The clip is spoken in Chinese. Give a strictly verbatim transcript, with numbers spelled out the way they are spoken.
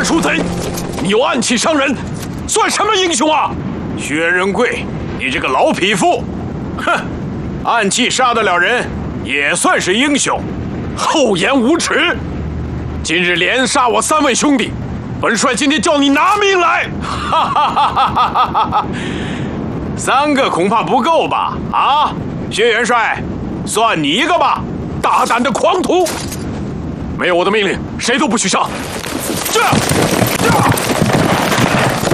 鼠贼，你又暗器伤人，算什么英雄啊？ 薛仁贵，你这个老匹夫，哼，暗器杀得了人，也算是英雄。 厚颜无耻！今日连杀我三位兄弟，本帅今天叫你拿命来！ 哈哈哈哈哈哈！三个恐怕不够吧？啊，薛元帅，算你一个吧！ 大胆的狂徒！没有我的命令，谁都不许上！这样，这样。